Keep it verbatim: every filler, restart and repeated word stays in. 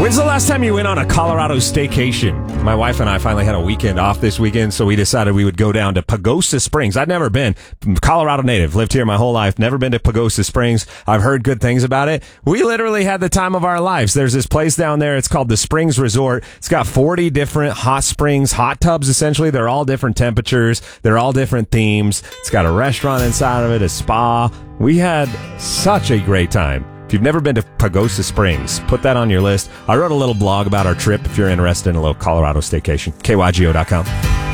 When's the last time you went on a Colorado staycation? My wife and I finally had a weekend off this weekend, so we decided we would go down to Pagosa Springs. I'd never been. Colorado native, lived here my whole life, never been to Pagosa Springs. I've heard good things about it. We literally had the time of our lives. There's this place down there. It's called the Springs Resort. It's got forty different hot springs, hot tubs, essentially. They're all different temperatures. They're all different themes. It's got a restaurant inside of it, a spa. We had such a great time. If you've never been to Pagosa Springs, put that on your list. I wrote a little blog about our trip if you're interested in a little Colorado staycation. K Y G O dot com.